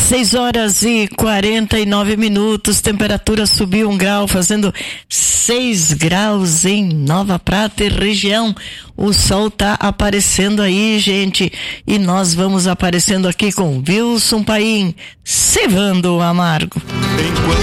6h49, temperatura subiu 1 grau, fazendo 6 graus em Nova Prata e região. O sol tá aparecendo aí, gente, e nós vamos aparecendo aqui com Wilson Paim, cevando o amargo.